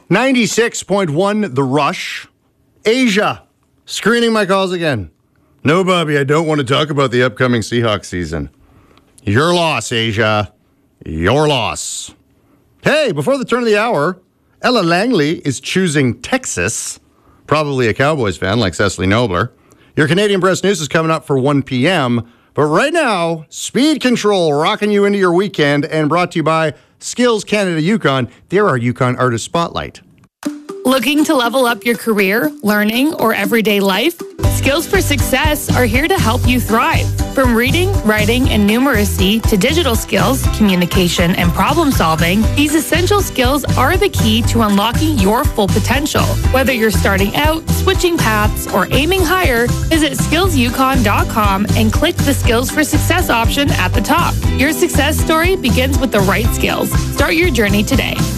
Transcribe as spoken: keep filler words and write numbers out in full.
ninety-six point one, The Rush. Asia, screening my calls again. No, Bobby, I don't want to talk about the upcoming Seahawks season. Your loss, Asia. Your loss. Hey, before the turn of the hour, Ella Langley is choosing Texas. Probably a Cowboys fan like Cecily Nobler. Your Canadian Breast News is coming up for one p.m., but right now, Speed Control rocking you into your weekend and brought to you by Skills Canada Yukon. They're our Yukon Artist Spotlight. Looking to level up your career, learning, or everyday life? Skills for Success are here to help you thrive. From reading, writing, and numeracy to digital skills, communication, and problem solving, these essential skills are the key to unlocking your full potential. Whether you're starting out, switching paths, or aiming higher, visit skills yukon dot com and click the Skills for Success option at the top. Your success story begins with the right skills. Start your journey today.